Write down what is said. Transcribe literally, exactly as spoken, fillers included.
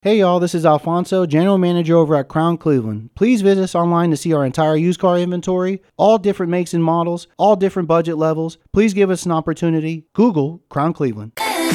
Hey y'all, this is Alfonso, General Manager over at Crown Cleveland. Please visit us online to see our entire used car inventory, all different makes and models, all different budget levels. Please give us an opportunity. Google Crown Cleveland.